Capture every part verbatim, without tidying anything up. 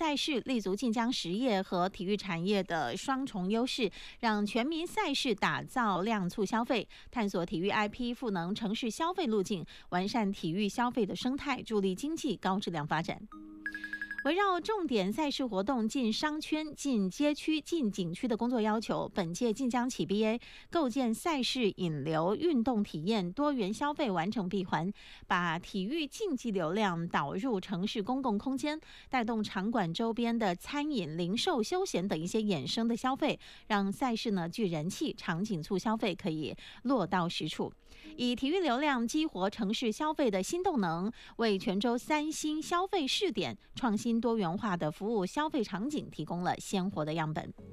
赛事立足晋江实业和体育产业的双重优势，让全民赛事打造量促消费，探索体育 I P 赋能城市消费路径，完善体育消费的生态，助力经济高质量发展。围绕重点赛事活动进商圈、进街区、进景区的工作要求，本届晋江起 B A 构建赛事引流、运动体验、多元消费完整闭环，把体育竞技流量导入城市公共空间，带动场馆周边的餐饮、零售、休闲等一些衍生的消费，让赛事呢具人气，场景促消费可以落到实处。以体育流量激活城市消费的新动能，为泉州三星消费试点创新多元化的服务消费场景提供了鲜活的样本。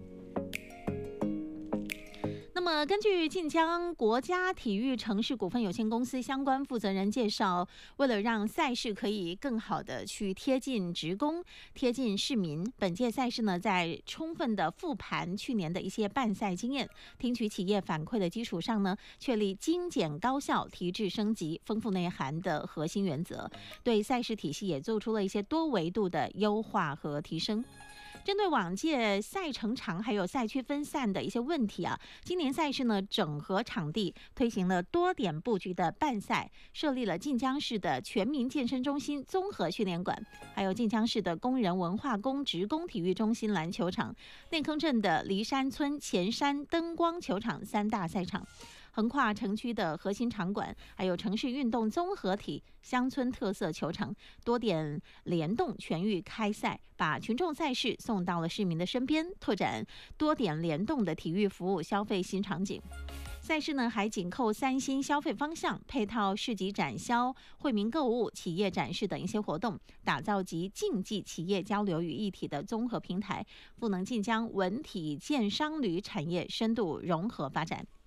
那么根据晋江国家体育城市股份有限公司相关负责人介绍，为了让赛事可以更好的去贴近职工、贴近市民，本届赛事呢在充分的复盘去年的一些办赛经验，听取企业反馈的基础上呢，确立精简高效、提质升级、丰富内涵的核心原则，对赛事体系也做出了一些多维度的优化和提升。针对往届赛程长还有赛区分散的一些问题啊，今年赛事呢整合场地，推行了多点布局的办赛，设立了晋江市的全民健身中心综合训练馆，还有晋江市的工人文化宫职工体育中心篮球场、内坑镇的梨山村前山灯光球场三大赛场。横跨城区的核心场馆，还有城市运动综合体、乡村特色球场，多点联动全域开赛，把群众赛事送到了市民的身边，拓展多点联动的体育服务消费新场景。赛事呢还紧扣三新消费方向，配套市集展销、惠民购物、企业展示等一些活动，打造集竞技企业交流于一体的综合平台，赋能晋江文体健商旅产业深度融合发展。